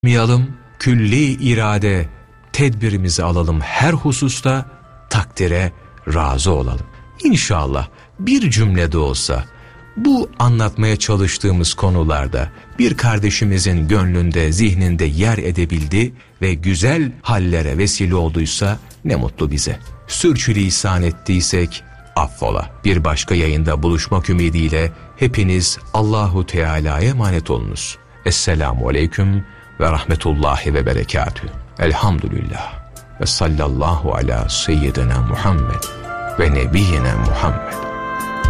Mayalım, külli irade, tedbirimizi alalım, her hususta takdire razı olalım. İnşallah bir cümlede olsa bu anlatmaya çalıştığımız konularda bir kardeşimizin gönlünde, zihninde yer edebildi ve güzel hallere vesile olduysa ne mutlu bize. Sürçülisan ettiysek affola. Bir başka yayında buluşmak ümidiyle hepiniz Allahu Teala'ya emanet olunuz. Esselamu aleyküm ve rahmetullahi ve berekatühü. Elhamdülillah ve sallallahu ala seyyidina Muhammed ve nebiyyina Muhammed.